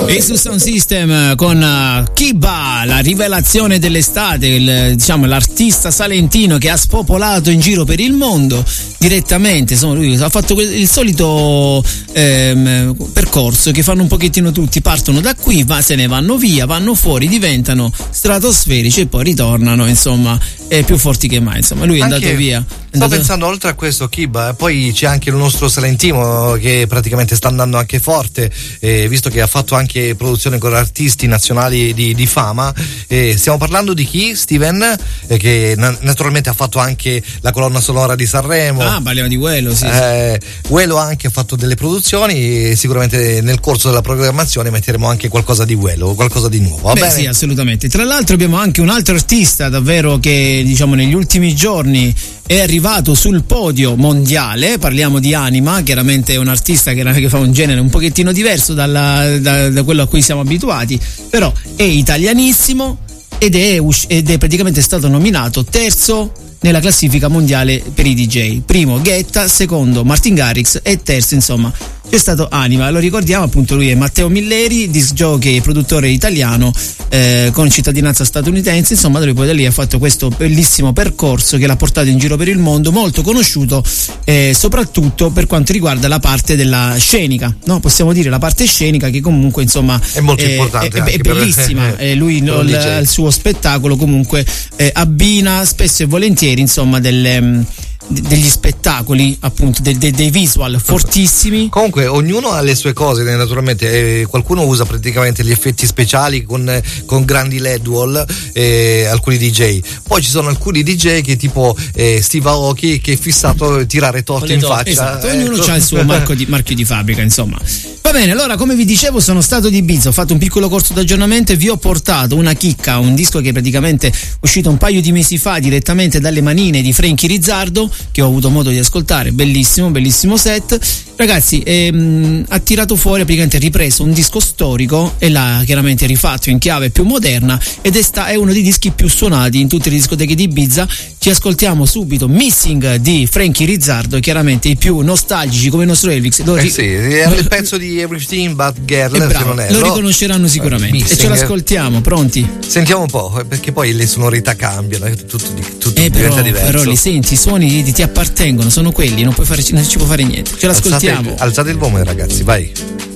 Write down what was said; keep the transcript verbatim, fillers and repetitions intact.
E su Sound System con uh, Kiba, la rivelazione dell'estate, il, diciamo l'artista salentino che ha spopolato in giro per il mondo direttamente. Insomma, lui ha fatto il solito ehm, percorso che fanno un pochettino tutti, partono da qui, ma se ne vanno via, vanno fuori, diventano stratosferici e poi ritornano, insomma, eh, più forti che mai. Insomma, lui è anche, andato via. È sto andato... pensando, oltre a questo Kiba, poi c'è anche il nostro Salentino che praticamente sta andando anche forte, eh, visto che ha fatto anche produzione con artisti nazionali di, di fama. Eh, stiamo parlando di chi? Steven, eh, che na- naturalmente ha fatto anche la colonna sonora di Sanremo. Ah, parliamo di quello, sì. Eh, Wello anche ha fatto delle produzioni e sicuramente nel corso della programmazione metteremo anche qualcosa di Wello, qualcosa di nuovo. Va Beh, bene? sì, assolutamente. Tra l'altro abbiamo anche un altro artista davvero che, diciamo, negli ultimi giorni è arrivato sul podio mondiale. Parliamo di Anima, chiaramente è un artista che, che fa un genere un pochettino diverso dalla, da, da quello a cui siamo abituati, però è italianissimo ed è, ed è praticamente stato nominato terzo nella classifica mondiale per i D J. Primo Guetta, secondo Martin Garrix e terzo, insomma, c'è stato Anima. Lo ricordiamo, appunto, lui è Matteo Milleri, disc jockey e produttore italiano eh, con cittadinanza statunitense. Insomma, lui poi da lì ha fatto questo bellissimo percorso che l'ha portato in giro per il mondo, molto conosciuto eh, soprattutto per quanto riguarda la parte della scenica, no? Possiamo dire la parte scenica che comunque, insomma, è molto eh, importante, è, è, è bellissima. Per, eh, lui il, il suo spettacolo comunque eh, abbina spesso e volentieri, insomma, delle degli spettacoli, appunto, de, de, dei visual fortissimi. Comunque ognuno ha le sue cose, naturalmente, eh, qualcuno usa praticamente gli effetti speciali con, con grandi L E D wall, eh, alcuni D J, poi ci sono alcuni D J che tipo eh, Steve Aoki, che è fissato a tirare torte in faccia. Esatto, eh, ognuno ha il suo marchio di, marchio di fabbrica, insomma. Va bene, allora, come vi dicevo, sono stato di Ibiza, ho fatto un piccolo corso d'aggiornamento e vi ho portato una chicca, un disco che è praticamente uscito un paio di mesi fa direttamente dalle manine di Frankie Rizzardo, che ho avuto modo di ascoltare. Bellissimo, bellissimo set, ragazzi. Ehm, ha tirato fuori, praticamente ripreso un disco storico e l'ha chiaramente rifatto in chiave più moderna, ed è, sta, è uno dei dischi più suonati in tutte le discoteche di Ibiza. Ci ascoltiamo subito Missing di Frankie Rizzardo, e chiaramente i più nostalgici come il nostro Elvis lo, eh sì, era il pezzo di Everything But Girl, bravo, se non è, lo no? riconosceranno sicuramente. Missing. E ce l'ascoltiamo, pronti? Sentiamo un po', perché poi le sonorità cambiano, tutto, tutto eh, diventa però, diverso. però li senti, i suoni ti, ti appartengono, sono quelli, non puoi fare, non ci può fare niente. Ce l'ascoltiamo. Alzate, alzate il volume, ragazzi, vai.